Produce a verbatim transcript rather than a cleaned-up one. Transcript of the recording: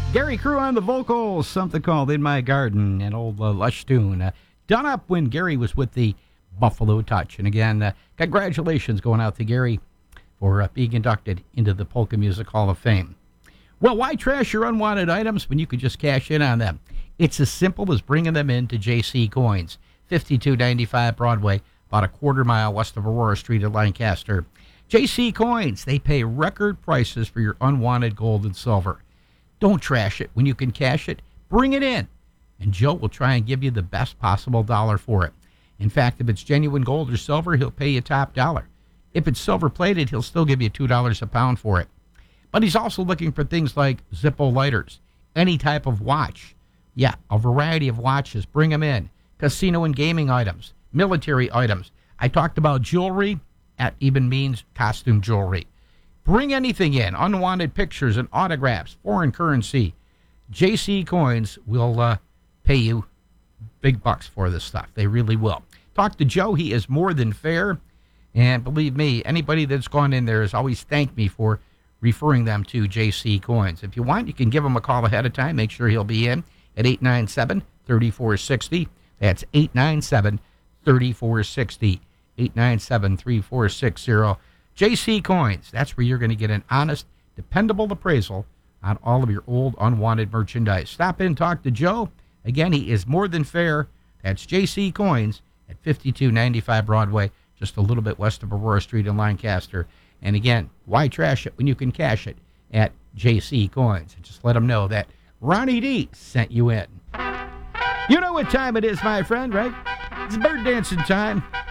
Gary Crew on the vocals, something called In My Garden, an old uh, Lush tune. Uh, done up when Gary was with the Buffalo Touch. And again, uh, congratulations going out to Gary for uh, being inducted into the Polka Music Hall of Fame. Well, why trash your unwanted items when you could just cash in on them? It's as simple as bringing them in to J C Coins, fifty-two ninety-five Broadway, about a quarter mile west of Aurora Street in Lancaster. J C Coins, they pay record prices for your unwanted gold and silver. Don't trash it when you can cash it. Bring it in, and Joe will try and give you the best possible dollar for it. In fact, if it's genuine gold or silver, he'll pay you top dollar. If it's silver-plated, he'll still give you two dollars a pound for it. But he's also looking for things like Zippo lighters, any type of watch. Yeah, a variety of watches. Bring them in. Casino and gaming items, military items. I talked about jewelry. That even means costume jewelry. Bring anything in, unwanted pictures and autographs, foreign currency. J C Coins will uh, pay you big bucks for this stuff. They really will. Talk to Joe. He is more than fair. And believe me, anybody that's gone in there has always thanked me for referring them to J C Coins. If you want, you can give him a call ahead of time. Make sure he'll be in at eight nine seven, three four six zero. That's eight nine seven, three four six zero. eight nine seven, three four six zero. J C Coins, that's where you're going to get an honest, dependable appraisal on all of your old, unwanted merchandise. Stop in, talk to Joe. Again, he is more than fair. That's J C Coins at fifty-two ninety-five Broadway, just a little bit west of Aurora Street in Lancaster. And again, why trash it when you can cash it at J C Coins? And just let them know that Ronnie D sent you in. You know what time it is, my friend, right? It's bird dancing time.